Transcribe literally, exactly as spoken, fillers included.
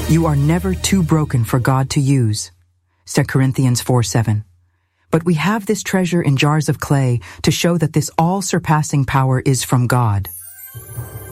You are never too broken for God to use. Second Corinthians four seven. But we have this treasure in jars of clay to show that this all-surpassing power is from God.